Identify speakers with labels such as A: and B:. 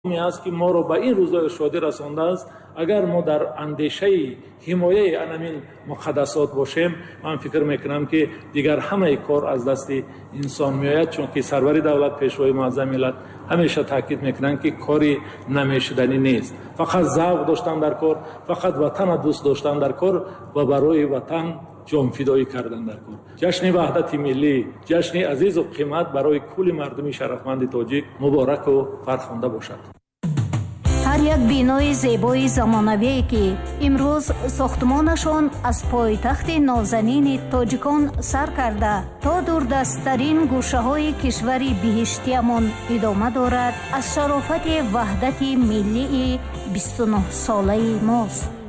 A: است که ما رو به این روزهای شادی رسانده است. اگر ما در اندیشه حمایه انمین مقدسات باشیم، من فکر میکنم که دیگر همه کار از دست انسان میآید، چون که سروری دولت پیشوای معظم ملت همیشه تاکید میکنن که کاری نمیشدنی نیست. فقط ذوق داشتن در کار، فقط وطن دوست داشتن در کار و برای وطن جان فدایی کردن در کار. جشن وحدت ملی، جشن عزیز و قیمت برای کل مردم شرفمند تاجیک مبارک و فرخنده باشد.
B: هر یک بینای زیبای زمانویی که امروز ساختمانشان از پایتخت نازنین تاجیکان سر کرده تا دوردستترین گوشه‌های کشور بهشتیمان ادامه دارد، از شرافت وحدت ملی 29 ساله ماست.